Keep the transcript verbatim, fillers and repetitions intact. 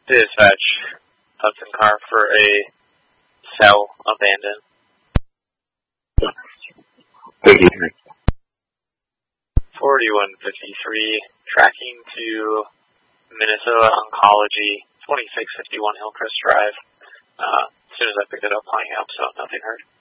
Dispatch, Hudson car for a cell abandoned. Thank you. forty-one fifty-three, tracking to Minnesota Oncology, twenty-six fifty-one Hillcrest Drive. Uh, as soon as I picked it up, flying up, so nothing heard.